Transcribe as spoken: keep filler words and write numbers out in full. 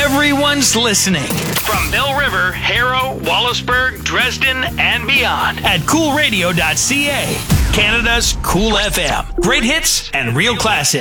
Everyone's listening. From Bell River, Harrow, Wallaceburg, Dresden, and beyond at cool radio dot c a. Canada's Cool F M. Great hits and real classics.